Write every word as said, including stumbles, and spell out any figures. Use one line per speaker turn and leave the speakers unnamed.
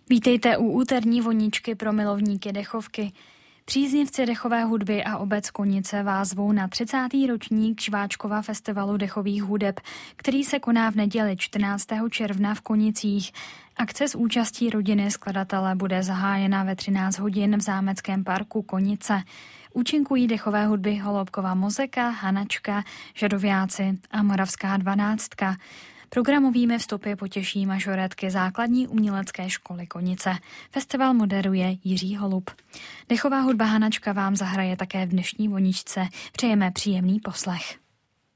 Vítejte u úterní voničky pro milovníky dechovky. Příznivci dechové hudby a obec Konice vás zvou na třicátý ročník Žváčkova festivalu dechových hudeb, který se koná v neděli čtrnáctého června v Konicích. Akce s účastí rodiny skladatele bude zahájena ve třináct hodin v zámeckém parku Konice. Účinkují dechové hudby Holoubková mozeka, Hanačka, Žadoviáci a Moravská dvanáctka. Programovými vstupy potěší mažoretky základní umělecké školy Konice. Festival moderuje Jiří Holub. Dechová hudba Hanačka vám zahraje také v dnešní voničce. Přejeme příjemný poslech.